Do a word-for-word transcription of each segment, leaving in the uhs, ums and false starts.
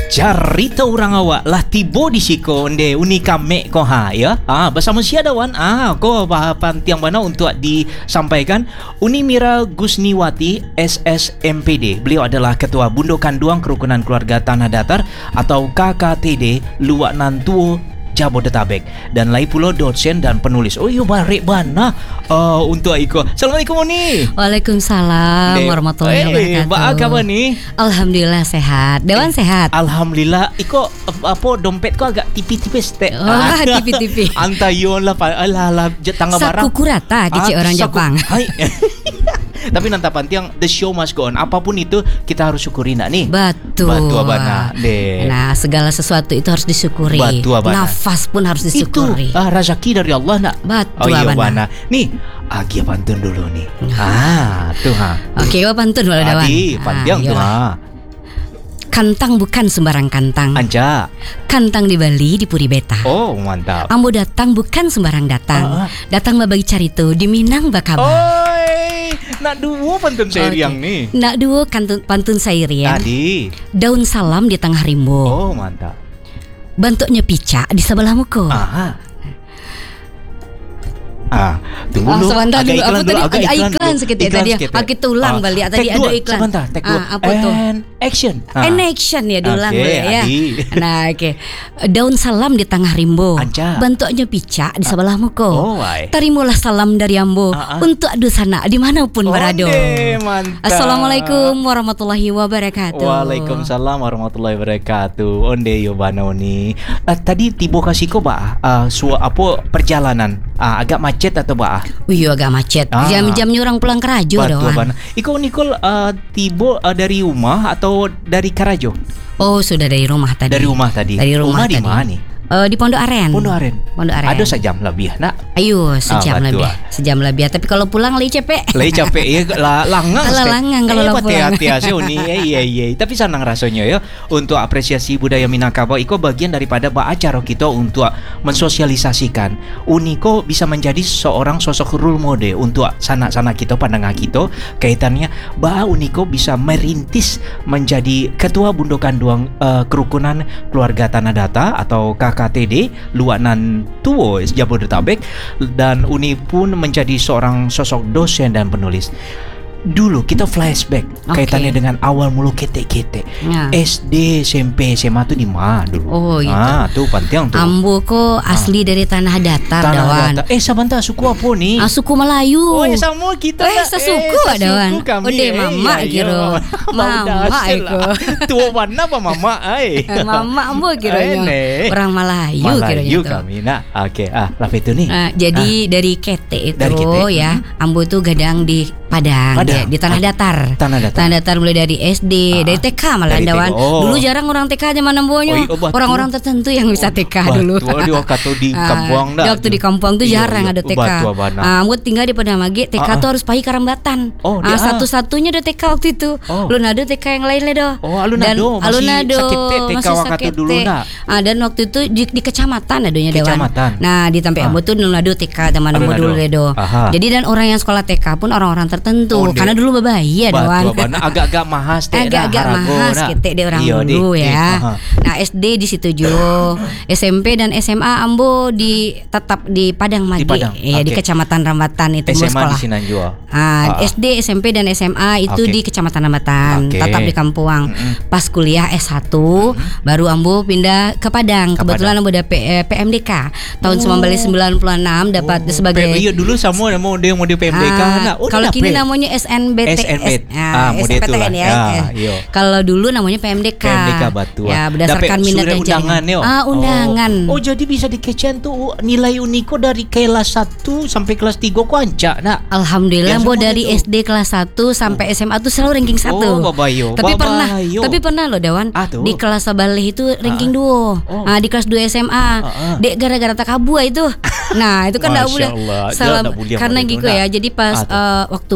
Carita orang awak lah tibo di siko onde unika mek ko ha ya. Ah bersama siapa wan? Ah ko bahapan tiang mana untuk disampaikan Uni Mira Gusniwati S S M P D. Beliau adalah Ketua Bundo Kanduang Kerukunan Keluarga Tanah Datar atau K K T D Luak Nantuo Jabodetabek, dan lai pula dosen dan penulis. Oh iya barik bana uh, untuk Iko. Assalamualaikum Uni. Waalaikumsalam De- warahmatullahi wabarakatuh. Mbak kabar nih? Alhamdulillah sehat. Dewan eh, sehat. Alhamdulillah. Iko apa dompet ko agak tipis-tipis teh. Oh, tipis-tipis. Antayon lah ala ala tangga barang. Sakuku rata kecil ah, orang saku, Jepang. Hai. Tapi nanti pantiang the show must go on. Apapun itu kita harus syukuri nak nih. Betul. Betul abana. De. Nah segala sesuatu itu harus disyukuri. Betul abana. Nafas pun harus disyukuri. Itu ah, rezeki dari Allah nak. Betul oh, iya, abana. Nih Agi pantun dulu nih. Ah tuh ha. Oke, okay, pantun dulu Dawan. Agi pantiang ah, tuh ha. Kantang bukan sembarang kantang. Anja. Kantang di Bali di Puri Beta. Oh mantap. Ambo datang bukan sembarang datang. Uh, datang membagi carito di Minang Bakaba. Oi, nak duo pantun sairiang okay. nih. Nak duo kantun pantun sairiang. Tadi. Daun salam di tengah rimbo. Oh mantap. Bentuknya picak di sebelah muka. Aha. Ah, tunggu ah, dulu. Sebentar Agak dulu. iklan apa dulu. Tadi Agak ada iklan, iklan seketik tadi. Aku ulang ah, balik. Tadi ada iklan. Sebentar, take dua. Ah, apa tuh? And action. Ah. And action ya diulang okay, dulu ya. Adi. Nah, oke. Okay. Daun salam di tengah rimbo. Anja. Bentuknya picak di sebelah muka. Oh, why? Terimalah salam dari ambo uh, uh. untuk adu sana dimanapun oh, berada. Mantap. Assalamualaikum warahmatullahi wabarakatuh. Waalaikumsalam warahmatullahi wabarakatuh. Onde yo banoni. Uh, tadi tibo kasih ko ba? Uh, su apa perjalanan? Uh, agak macet atau ba? Oh iya agak macet. Ah. Jam-jamnya orang pulang Karajo doang. Iko Nikol uh, tibo uh, dari rumah atau dari Karajo? Oh sudah dari rumah tadi. Dari rumah tadi. Dari rumah, rumah tadi. Di mana nih? Uh, di Pondok Aren. Pondok Aren. Pondok Aren. Ada sejam lebih nak. Ayo sejam ah, lebih. Sejam lebih. Tapi kalau pulang lagi capek. Lagi capek ya la, langang. Lah langang kalau eh, pulang. Hati-hati uni. Iya iya. Tapi senang rasanya ya untuk apresiasi budaya Minangkabau. Iko bagian daripada ba acara kita untuk mensosialisasikan. Uniko bisa menjadi seorang sosok role model untuk sanak-sanak kita, pandangan kita. Kaitannya ba Uniko bisa merintis menjadi ketua Bundo Kanduang uh, Kerukunan Keluarga Tanah Datar atau K K T D Luak Nantuo Jabodetabek, dan Uni pun menjadi seorang sosok dosen dan penulis. Dulu kita flashback okay. kaitannya dengan awal mulu ketek-ketek ya. S D, S M P, S M A tuh di mana dulu? Oh gitu. Ah, tuh penting tuh. Ambo kok asli ah. dari Tanah Datar, Tanah Dawan. Datar. Eh, sebentar suku apa nih? Ah, suku Melayu. Oh, ya sama kita. Eh, sesuku eh, Dawan. Oh, deh mama eh, kira. Mama iko. Tua mana apa mama ai? Mama ambo kiranya. Orang Melayu, Melayu kira gitu. Kami nah. Oke, okay. ah, lah itu nih. Ah, jadi ah. dari ketek itu dari ketek. Ya, hmm. ambo tuh gadang di Padang, Padang. Ya, di Tanah Datar. Tanah Datar. Tanah Datar mulai dari S D, ah, dari T K malah Dawan. Oh. Dulu jarang orang T K zaman nambonya. Oh, oh, orang-orang tertentu yang bisa T K oh, dulu. Di waktu di kampung dah. Di waktu di kampung tuh jarang ada T K. Ah, uh, tinggal di Padang Mage, T K ah, tuh harus pakai Karambatan. Oh, ah, satu-satunya ada T K waktu itu. Oh. Belum ada T K yang lain lah doh. Oh, alunado masih alunado, sakit T K waktu dulu nah. Ah, dan waktu itu di, di kecamatan adanya Dawan. Kecamatan. Nah, di tempat ambo tuh alunado T K zaman nambo dulu doh. Jadi dan orang yang sekolah T K pun orang-orang tertentu. Karena dulu berbahaya Dawan. Agak-agak mahas teh. Agak-agak mahas kita deh orang iyo, dulu di, ya. Di, nah S D di situ juga. S M P dan S M A ambo di tetap di Padang Mage. Di Padang. Ya, okay. Di Kecamatan Rambatan itu S M A sekolah. Di sini juga. Ah, uh, S D, S M P dan S M A itu okay. di Kecamatan Rambatan, okay. tetap di Kampuang. Mm-hmm. Pas kuliah S satu mm-hmm. baru ambo pindah ke Padang. Ke Kebetulan ambo dapat eh, P M D K tahun oh. sembilan belas sembilan puluh enam dapat oh. sebagai Iya dulu sama mau dia mau di P M D K. Ah, nah, oh, kalau kini namanya S N B T S N B T. Ah, S N B T N ya. ya. Kalau dulu namanya P M D K. P M D K Batuan. Ya, berdasarkan minat dan undangan yo. Ah, undangan. Oh, oh jadi bisa dikecen tuh nilai Uniko dari kelas satu sampai kelas tiga kok anca. Nah, alhamdulillah bo dari itu. S D kelas satu sampai oh. S M A tuh selalu ranking satu. Oh, babayo. Tapi babayo. pernah tapi pernah loh Dawan. Ah, di kelas Sabaleh itu ranking dua. Oh. Nah, di kelas dua S M A. Ah, ah. Dek gara-gara takabua itu. Nah, itu kan enggak boleh. Salah karena gitu ya. Jadi pas uh, waktu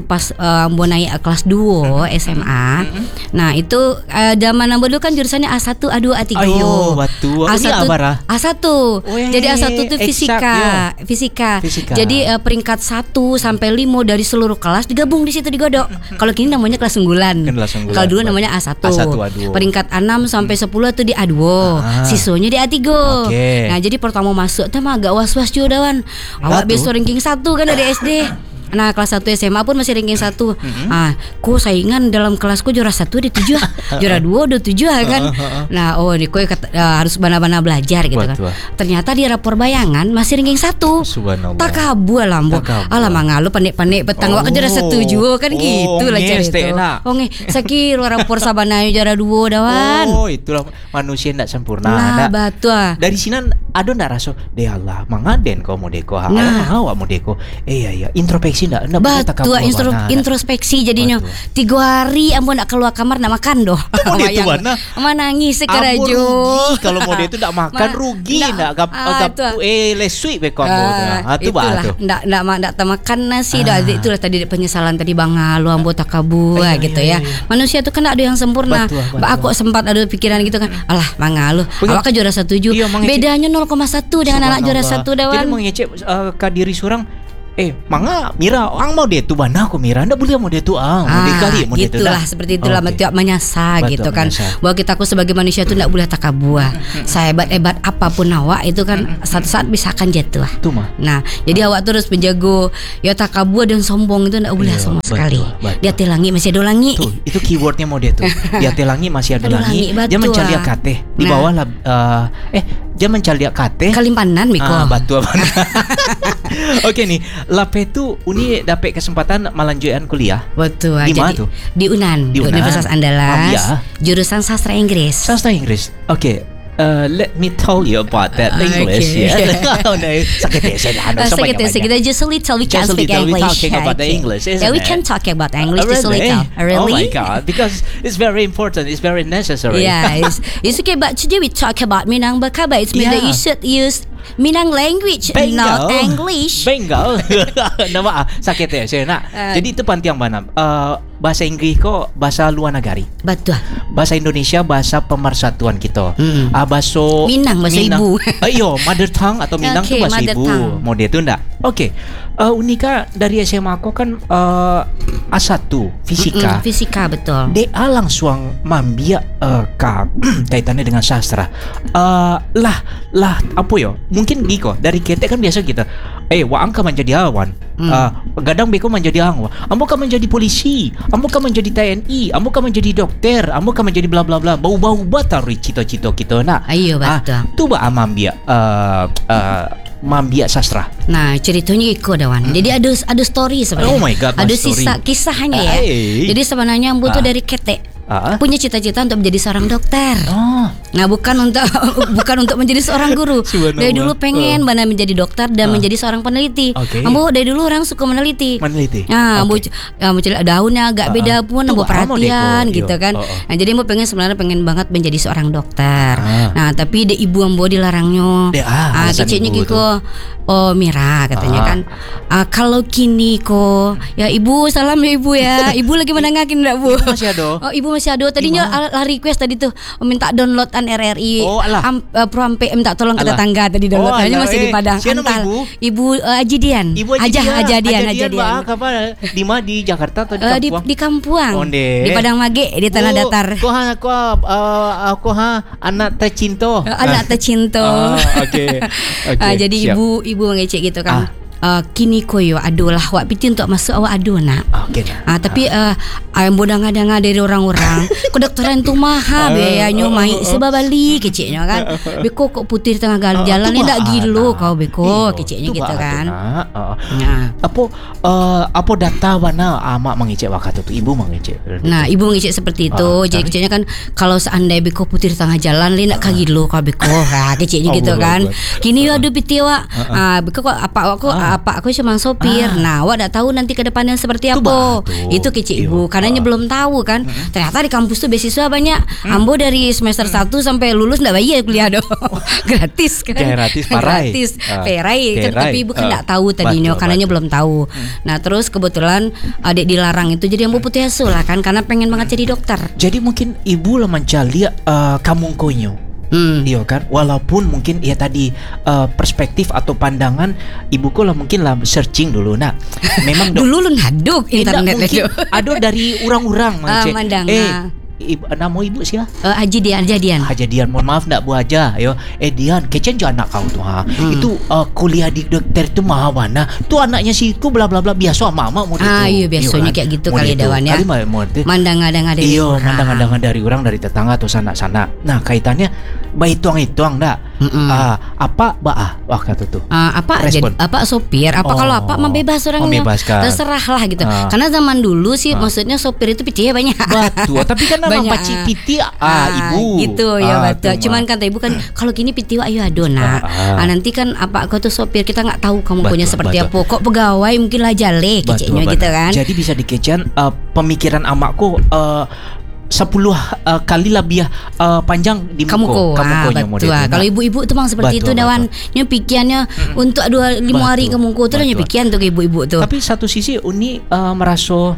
waktu pas uh, ambo naik kelas dua S M A. Nah itu uh, zaman ambo dulu kan jurusannya A satu, A dua, A tiga. Ayo, batu. A satu, A satu. Oh, Jadi A satu itu fisika, eksak, fisika. Fisika. Jadi uh, peringkat satu sampai lima dari seluruh kelas digabung di situ digodok. Kalau kini namanya kelas unggulan. Kalau dulu namanya A satu. A satu, A dua. Peringkat enam sampai sepuluh itu di A dua. Ah. Siswanya di A tiga. Okay. Nah, jadi pertama masuk tuh mah agak was-was juga dawan. Awak besok ranking satu kan dari S D. Nah kelas satu S M A pun masih ranking satu. Mm-hmm. Ah, ku saingan dalam kelasku juara satu ada tujuh, juara dua ada tujuh kan. Nah oh ini ku kata, uh, harus bana-bana belajar gitu kan. Ternyata di rapor bayangan masih ranking satu. Tak kabu alambo. Alah mangalu pandek-pandek petang. Wak juara satu juga kan gitu lah cerita. Oh nge, sakit rapor sabana juara dua dawan. Oh itulah manusia tidak sempurna. Nah betul. Dari sini ada ndak rasa deh Allah mangaden kau modeko. Nah awak modeko. Eh ya ya introspeksi. Nggak, nggak betul intro, introspeksi jadinya tiga hari ampun nak keluar kamar nak makan doh. Mau dia tu mana? Menangis sekerajo. Rugi kalau mau dia tu nak makan Ma, rugi nak gap gap eh lesui bekon uh, ah tu bah tu. Ndak ndak ndak makan nasi dah itulah tadi penyesalan tadi bangalu ambo takabu gitu ya. Manusia tu kan tak ada yang sempurna. Mbak aku sempat ada pikiran gitu kan. Alah bangalu. Awak kan juara satu juga. Bedanya nol koma satu dengan anak juara satu dawan. Jadi mengecek ke diri surang. Eh, manga Mira, ang mau dia tu bana aku Mira, ndak boleh mau dia tu ang, mau dia kali mau dia tu. Gitulah seperti itulah okay. Tiap menyasa gitu kan. Bahwa kita aku sebagai manusia tu ndak boleh takabur. Sehebat-hebat apapun awak itu kan satu saat bisa akan jatuh. Tu mah. Nah, jadi awak terus menjago ya takabur dan sombong itu ndak boleh sama sekali. Di hati langit masih ada langit. Tuh, itu keywordnya mau dia tu. Di hati langit masih ada langit. Dia mencari kate di bawah lah uh, eh dia mencari kate Kalimpanan Miko. Ah, batu apa? Oke nih, Lape tu Uni dapat kesempatan melanjutkan kuliah. Betul. Di mana jadi, tu? Di Unan, di Unan. Universitas Andalas. Ah, jurusan sastra Inggris. Sastra Inggris. Oke. Okay. Uh, let me tell you about that uh, English. Okay. Yeah. Oh no, sakit saya dah. Sakit saya kita just a little we can speak English. We're talking about the English, isn't yeah, we it? can talk about English uh, just really? a little. Uh, really? Oh my god, because it's very important. It's very necessary. Yeah, it's, it's okay. But today we talk about Minang Bakaba. It's mean yeah. that you should use Minang language, Bingo. not English. Bingo. Nama sakit ya saya nak. Uh, Jadi itu penting banget. Uh, bahasa Inggris kok bahasa luar negara. Betul. Bahasa Indonesia bahasa pemersatuan kita. Hmm. Ah bahasa Minang bahasa Minang. Ibu. Ayo, mother tongue atau Minang okay, tu bahasa ibu. Mau dia tu ndak? Oke. Okay. Uh, Unika dari S M A aku kan uh, A satu fisika. Mm-mm, fisika betul. Dia langsung mambia uh, ka kaitannya dengan sastra. Uh, lah lah apa yo? Mungkin Giko dari kita kan biasa kita. Eh, wa angka menjadi awan. Hmm. Uh, gadang beko menjadi angwa. Ambo kan menjadi polisi. Ambo kan menjadi T N I. Ambo kan menjadi dokter. Ambo kan menjadi bla bla bla. Bau-bau batari cito-cito kita nak. Ayo betul. Ah, tu ba amambia uh, uh, mambia sastra. Nah, ceritanya ikut dawan. Hmm. Jadi ada ada story sebenarnya. Oh my god, ada story. sisa kisahnya ya. Ay. Jadi sebenarnya ambo ah. tu dari ketek. Uh. Punya cita-cita untuk menjadi seorang dokter. Oh. Nah, bukan untuk bukan untuk menjadi seorang guru. Dari dulu pengen uh. mana menjadi dokter dan uh. menjadi seorang peneliti. Okay. Ambo dari dulu orang suka meneliti. Meneliti. Nah, ambo okay. ambo daunnya agak uh. beda pun ambo perhatian gitu kan. Oh, oh. Nah, jadi ambo pengen sebenarnya pengen banget menjadi seorang dokter. Uh. Nah, tapi de ibu ambo dilarangnya. Ah, ah kecilnya Kiko. Oh, Mira katanya uh. kan. Ah, kalau kini ko ya ibu salam ya ibu ya. Ibu lagi menangakin enggak, Bu? Ibu masih ada. Oh, ibu masih ada. Tadinya lah request tadi tuh minta downloadan R R I. Oh, Am, uh, Pro M P minta tolong ke tetangga tadi downloadannya oh, masih eh. di Padang. Antal. Ibu? Ibu uh, Aji Dian. Ibu Aji Dian. Aja Dian, Aja Dian. Kapan? Di mana di Jakarta atau di uh, Kampuang? Di, di Kampuang. Oh, di Padang Mage di Tanah oh, Datar. Ko ha ko uh, aku ha anak tercinta. Uh, anak tercinta. uh, Oke. Okay. Okay. Uh, jadi siap. ibu ibu ngecek gitu kan. Ah. Uh, kini koyo adulah wak piti untuk masuk awak adu nak. Okay. Ah tapi uh, ayam bodang-adang dari orang-orang kedokteran tu mahal biayanya mai sebabali keciknya kan. Beko kok putih tengah jalan ni ndak gilo kau beko keciknya gitu kan. Nah, apa uh, apa data mana amak mengecek wakat itu ibu mengecek. Nah, ibu mengecek seperti itu. Uh, jadi keciknya kan kalau seandainya beko putih tengah jalan ni ndak kagilo kau beko. Ha keciknya gitu kan. Kini ada piti wak. Ah beko kok apa kok uh, apa aku cuma sopir. Ah. Nah, awak tak tahu nanti ke depannya seperti apa. Itu kecik ibu, karena uh. belum tahu kan. Hmm. Ternyata di kampus tuh beasiswa banyak. Hmm. Ambo dari semester hmm. satu sampai lulus ndak bayar kuliah doh. Gratis kan. Gratis parai. Gratis. Uh. Perai kan, tapi ibu kan ndak uh. tahu tadinya karena belum tahu. Hmm. Nah, terus kebetulan adik dilarang itu jadi ambo putih asuh lah kan, karena pengen banget jadi dokter. Jadi mungkin ibu lah mencari uh, kampung konyo. Hmm. Iya kan, walaupun mungkin ya tadi uh, perspektif atau pandangan ibuku lah mungkin lah searching dulu. Nah, memang dulu lu haduk internet itu. Ada dari orang-orang uh, mandang. Eh, ibu, nama ibu siapa? Uh, Haji Dian, Haji Dian. Haji Dian, mohon maaf nak Bu Haja. Ayo, eh Dian, kecen jo anak kau tuh ha. Hmm. Itu uh, kuliah di dokter itu mahal mana? Tuh anaknya siku bla bla bla biasa mama mau ah, iya biasanya kayak gitu kali dawan ya. Mandang-mandang dari iyo, mandang-mandang dari orang dari tetangga atau sana-sana. Nah, kaitannya baik tuang-tuang dah. Uh, apa Mbak wah kata tuh. Uh, apa jadi apa sopir? Apa oh, kalau apa membebas orangnya? Terserah lah gitu. Uh. Karena zaman dulu sih uh. maksudnya sopir itu pitinya banyak. Betul, tapi kan orang paci piti ah, ah ibu. Gitu ya ah, betul. Cuman kata ibu kan kalau gini piti ayo adona. Ah, ah. ah, nanti kan apa kau tuh sopir kita nggak tahu kamu betul, punya seperti betul. apa. Kok pegawai mungkin lah jale keceknya gitu kan. Jadi bisa dikecian uh, pemikiran amakku uh, sepuluh uh, kali lebih uh, panjang di muko. Kamu ah, betul. Kalau ibu-ibu tuh memang seperti betul, itu dawan. Nya pikirannya hmm. untuk dua lima hari ke muko tuh nya pikiran tuh ke ibu-ibu tuh. Tapi satu sisi Uni uh, merasa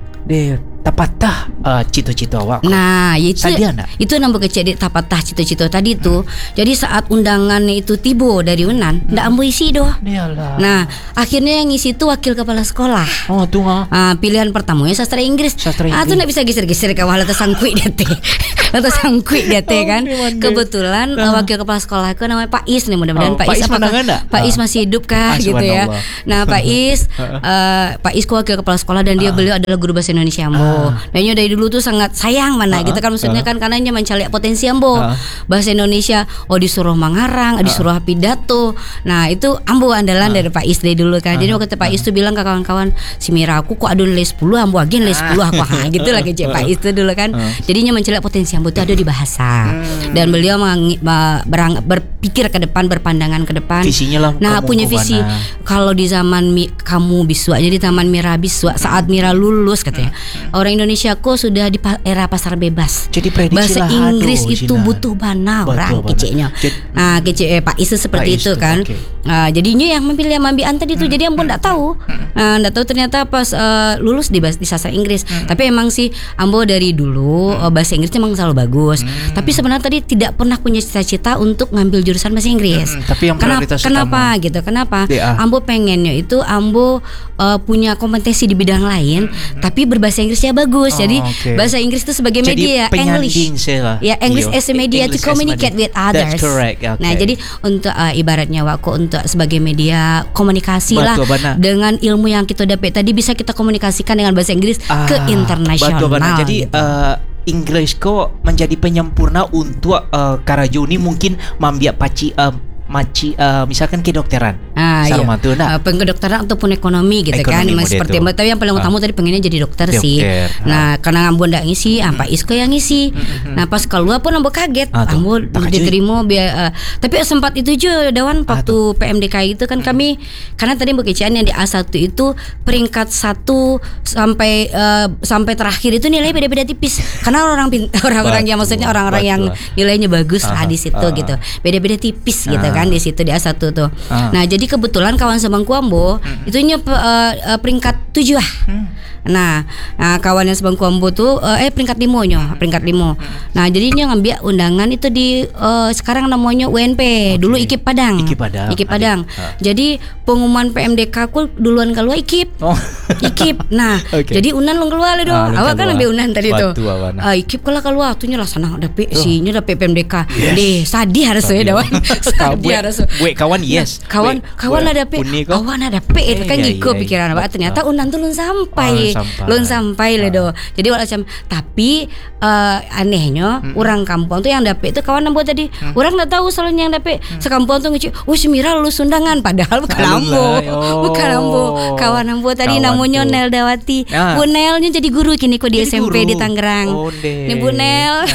deh tapatah uh, cita-cita awak. Nah, itu itu nambah kecil di tapatah cita-cita tadi tu. Hmm. Jadi saat undangannya itu tiba dari Unan, hmm. ndak ambo isi doh. Yalah. Nah, akhirnya yang ngisi itu wakil kepala sekolah. Oh, tuh ha. Ah, pilihan pertamanya sastra Inggris. Sastra Inggris. Ah, tuh ndak bisa geser-geser ke wah letas sangkui dia teh. Letas sangkui dia teh kan. Kebetulan uh. wakil kepala sekolah aku namanya Pak Is nih, mudah-mudahan oh, Pak Is apa Pak Is masih hidup kah ah, gitu ya. Nah, Pak Is uh, Pak Is ku wakil kepala sekolah dan dia beliau adalah guru bahasa Indonesia ambo. Dan dari dulu tuh sangat sayang mana uh, gitu kan maksudnya uh, kan karena dia mencari potensi ambo uh, bahasa Indonesia oh disuruh mengarang uh, disuruh pidato. Nah itu ambo andalan uh, dari Pak Is dari dulu kan. Uh, Jadi waktu Pak Is tuh bilang ke kawan-kawan si Mira aku kok adun les sepuluh ambo agen les sepuluh aku ha gitu lah kece Pak Is tuh dulu kan. Uh, Jadinya mencari potensi ambo tuh ada di bahasa uh, dan beliau mengi, berang, berpikir ke depan berpandangan ke depan. Visinya lah. Nah punya visi kalau di zaman mi, kamu biswanya di taman Mira biswa saat Mira lulus katanya uh, orang Indonesia kok sudah di era pasar bebas. Jadi prediksi bahasa Inggris itu Cina. Butuh bana orang keceknya. Nah, kece eh, Pak Is seperti Pak itu Is kan. Okay. Nah, jadinya yang memilih yang ambian tadi itu hmm. jadi ambo enggak tahu. Nah, enggak tahu ternyata pas uh, lulus di di sastra Inggris. Hmm. Tapi emang sih ambo dari dulu hmm. bahasa Inggrisnya emang selalu bagus. Hmm. Tapi sebenarnya tadi tidak pernah punya cita-cita untuk ngambil jurusan bahasa Inggris. Hmm. Tapi yang kenapa kenapa gitu? Kenapa? D A. Ambo pengennya itu ambo uh, punya kompetensi di bidang lain hmm. tapi berbahasa Inggrisnya bagus. Oh, jadi okay. bahasa Inggris itu sebagai jadi media English. Saya. Ya, English as a media English to communicate with others. That's correct. Okay. Nah, jadi untuk uh, ibaratnya waktu untuk sebagai media komunikasi lah dengan ilmu yang kita dapat tadi bisa kita komunikasikan dengan bahasa Inggris ah, ke internasional. Jadi gitu. uh, Inggris kok menjadi penyempurna untuk uh, Karajuni mungkin mambiak paci uh, maci uh, misalkan kedokteran ah, iya. nah. uh, kedokteran ataupun ekonomi gitu ekonomi kan seperti itu. Tapi yang paling utama uh. tadi pengennya jadi dokter, dokter sih uh. Nah karena ambo ndak ngisi hmm. Pak Isko yang ngisi hmm. Nah pas keluar pun ambo kaget uh, ambo diterima biar uh, tapi sempat itu juga Dawan waktu uh, P M D K itu kan hmm. kami karena tadi bukician yang di A satu itu peringkat satu sampai uh, sampai terakhir itu nilainya beda-beda tipis karena orang orang-orang yang maksudnya orang-orang yang nilainya bagus uh, lah di situ uh, gitu beda-beda tipis uh. gitu kan di situ di A satu tuh. Ah. Nah, jadi kebetulan kawan sebangku ambo hmm. itu nya uh, uh, peringkat tujuh lah. Hmm. Nah, nah kawan yang sebangku ambo tuh uh, eh peringkat lima nya, peringkat lima. Hmm. Nah, jadinya ngambil undangan itu di uh, sekarang namanya U N P, okay. Dulu I K I P Padang. I K I P Padang. I K I P Padang. Jadi pengumuman P M D K ku duluan keluar I K I P. Oh. I K I P. Nah, okay. Jadi Unan lu keluar lah dong. Ah, awak kan ambil Unan tadi tuh. Uh, I K I P kalau keluar tuhnya lah sana dapet oh. Sinya dapet P M D K. Yes. Deh, sadih harus ya Dawan. Sadih harus. Wait, kawan yes. Nah, kawan Wait, kawan ada dapet. Kawan ada dapet itu kan gitu pikiran awak ternyata Unan tuh lun sampai. Lun sampai lah do. Jadi macam tapi uh, anehnya hmm. orang kampung tuh yang dapet itu kawan nambo tadi. Hmm. Orang enggak tahu soalnya yang dapet. Hmm. Sekampung tuh ngeci, "Oh, si Mira lulus undangan." Padahal bukan nambo. Oh. Bukan nambo. Kawan nambo tadi kawan namanya tuh. Nel Dawati. Ah. Bu Nelnya jadi guru kini kok di jadi S M P guru. Di Tangerang. Oh, nih Bu Nel.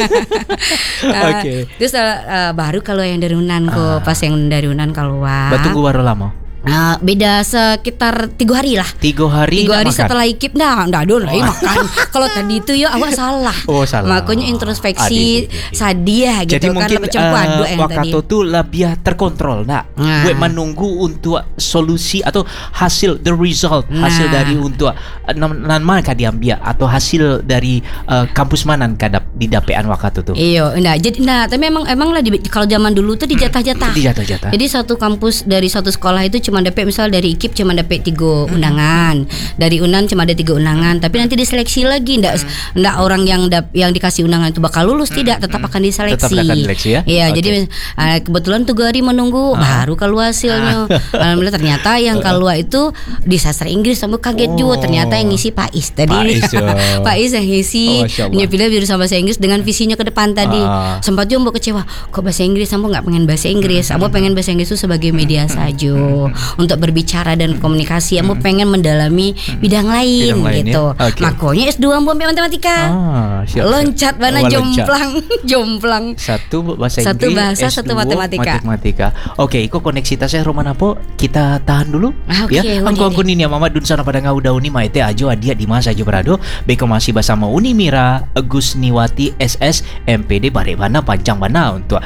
uh, okay. Terus uh, baru kalau yang dari Unan kok ah. pas yang dari Unan keluar. Batunggu baru lama. Nah, beda sekitar tiga hari lah. Tiga hari. Tiga hari makan. setelah ikip, nah, ndak ada lagi Oh. makan. Kalau tadi itu ya awak salah. Oh salah. Makanya introspeksi Adi, adi, adi. sadia gitu. Jadi kan mungkin lebih cepat uh, yang tadi. Wakato tuh lebih terkontrol, nak. Nah. Gue menunggu untuk solusi atau hasil the result, Nah. hasil dari untuk uh, nan mana kah diambil atau hasil dari uh, kampus mana kadap di dapean Wakato tuh. Iya, nah jadi nah tapi emang emang lah di, kalau zaman dulu tuh dijatah-jatah. Dijatah-jatah. Jadi satu kampus dari satu sekolah itu cuma dapat misal dari I K I P cuma dapat tiga undangan, dari Unan cuma ada tiga undangan, tapi nanti diseleksi lagi, ndak ndak orang yang dap, yang dikasih undangan itu bakal lulus, tidak, tetap akan diseleksi. Tetap akan diseleksi ya. Iya, Okay. jadi uh, kebetulan tiga hari menunggu baru keluar hasilnya. Alhamdulillah ternyata yang keluar itu di sastra Inggris, sampai kaget Oh. juga ternyata yang ngisi Pak Is tadi. Pak Is, ya. Pak Is yang ngisi, Oh, Masya Allah. nyepilnya jurusan bahasa Inggris dengan visinya ke depan tadi. Ah. Sempat juga mbak kecewa, kok bahasa Inggris, sampo nggak pengen bahasa Inggris, ambo pengen bahasa Inggris itu sebagai media saja untuk berbicara dan komunikasi, ambo pengen mendalami bidang lain, Bidang lain, gitu. ya. Oke. Makanya S dua ambo ambil matematika. Ah, siap, siap. Loncat mana Oh, loncat. jomplang, jomplang. Satu bahasa Satu Inggris, bahasa, S dua, satu matematika. matematika. Oke, iko koneksitasnya Roman apa? Kita tahan dulu. Ah, oke, ya. boleh Angko ini ya Mama Dun sana pada ngau dauni maite ajo adia di masa ajo berado. Beko masih bersama Uni Mira, Gusniwati S S M P D Barebana Panjang Bana untuk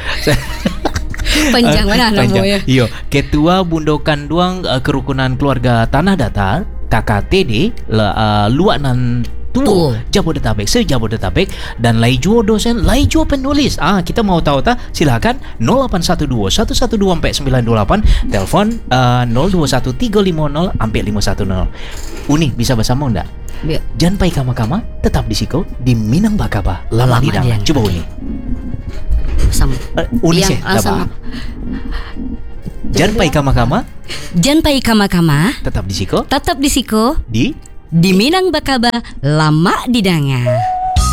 Panjang mana Panjang. namanya? Iya, Ketua Bundokan Duang uh, Kerukunan Keluarga Tanah Datar K K T D la, uh, Luanan Tulo Tuh. Jabodetabek, se Jabodetabek, dan Laijuo dosen, Laijuo penulis. Ah, kita mau tahu tak? Silakan nol delapan satu dua satu satu dua empat sembilan dua delapan, telepon uh, nol dua satu tiga lima nol sampai lima satu nol. Uni bisa bersama enggak? Ya. Jangan pai kama-kama, tetap di Siko di Minang Bakaba. Lama Lama di dalam. dia. Coba Uni. Sama. Uh, uni Yang sih, langsung. Jangan pai kama-kama, Jangan pai kama-kama, tetap di Siko tetap di Siko, di di Minang Bakaba, lama didanga.